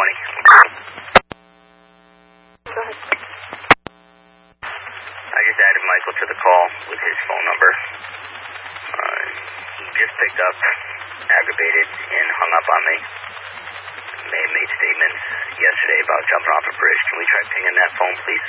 Go ahead. I just added Michael to the call with his phone number. He just picked up, aggravated, and hung up on me. Made statements yesterday about jumping off a bridge. Can we try pinging that phone, please?